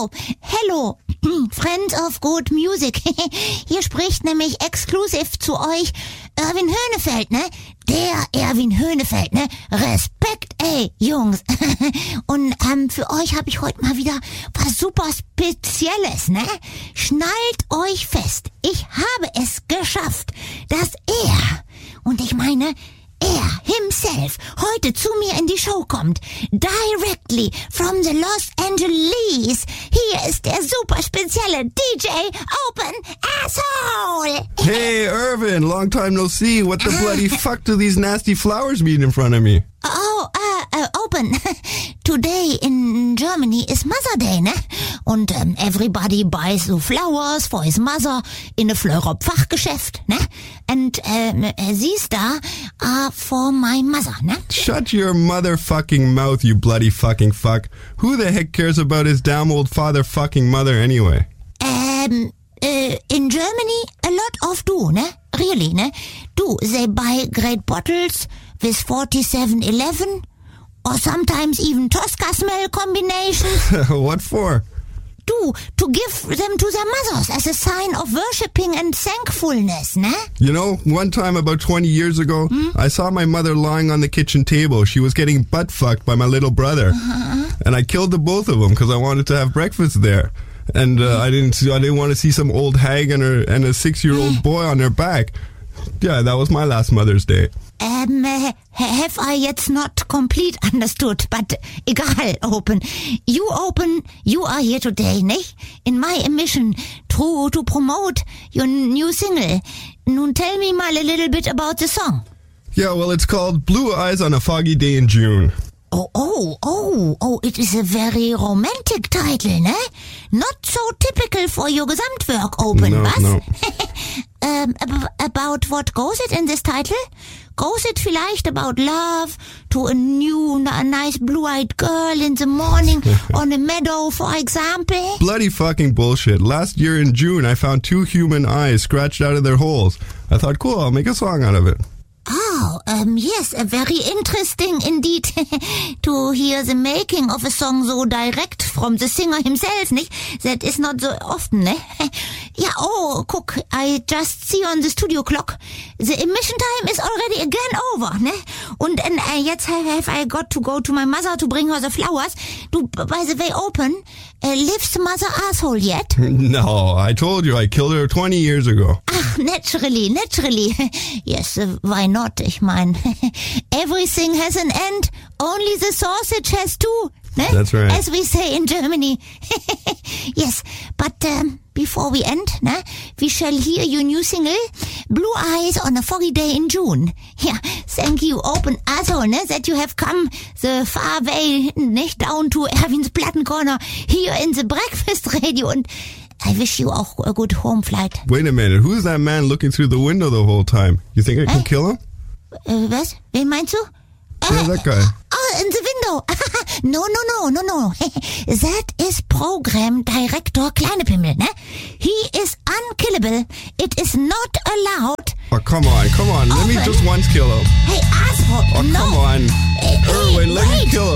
Hello, Friends of Good Music. Hier spricht nämlich exklusiv zu euch Erwin Höhnefeld, ne? Der Erwin Höhnefeld, ne? Respekt, ey, Jungs. Und für euch habe ich heute mal wieder was super Spezielles, ne? Schnallt euch fest. Ich habe es geschafft, dass und ich meine, er himself heute zu mir in die Show kommt. Directly from the Los Angeles. Hier ist der super spezielle DJ Open Asshole. Hey, Irvin, long time no see. What the bloody fuck do these nasty flowers mean in front of me? Open. Today in Germany is Mother Day, ne? Und everybody buys the flowers for his mother in a Fleurop-Fachgeschäft, ne? And these da are for my mother, ne? Shut your motherfucking mouth, you bloody fucking fuck. Who the heck cares about his damn old father fucking mother anyway? In Germany, a lot of ne? Really, ne? They buy great bottles with 4711 or sometimes even Tosca smell combinations. What for? To give them to their mothers as a sign of worshipping and thankfulness, ne? You know, one time about 20 years ago, I saw my mother lying on the kitchen table. She was getting butt fucked by my little brother. And I killed the both of them because I wanted to have breakfast there. And I didn't want to see some old hag and a 6-year-old boy on her back. Yeah, that was my last Mother's Day. Have I yet not complete understood, but egal, Open. You are here today, nicht? In my mission to promote your new single. Nun tell me mal a little bit about the song. Yeah, well, it's called Blue Eyes on a Foggy Day in June. Oh, it is a very romantic title, ne? Not so typical for your Gesamtwerk, Open, was? No. About what goes it in this title? Goes it vielleicht about love to a nice blue-eyed girl in the morning on a meadow, for example? Bloody fucking bullshit. Last year in June, I found 2 human eyes scratched out of their holes. I thought, cool, I'll make a song out of it. Yes, very interesting indeed to hear the making of a song so direct from the singer himself, nicht? That is not so often, ne? Yeah, guck, I just see on the studio clock. The emission time is already again over, ne? Und jetzt have I got to go to my mother to bring her the flowers. By the way, Open, lives the mother asshole yet? No, I told you I killed her 20 years ago. Ach, naturally. Yes, why not? Ich mein, everything has an end. Only the sausage has two. Ne? That's right. As we say in Germany. Yes, but before we end, ne, we shall hear your new single, Blue Eyes on a Foggy Day in June. Yeah, thank you, Open Asshole, ne, that you have come the far way, nicht, down to Erwin's Plattencorner here in the Breakfast Radio, and I wish you auch a good home flight. Wait a minute, who's that man looking through the window the whole time? You think I can kill him? Was? Wen meinst du? Yeah, that guy. In the window. No. That is Program Director Kleinepimmel, ne? He is unkillable. It is not allowed. Oh, come on. Let me just once kill him. Hey, asshole. Oh, no. come on. Erwin, let me kill him.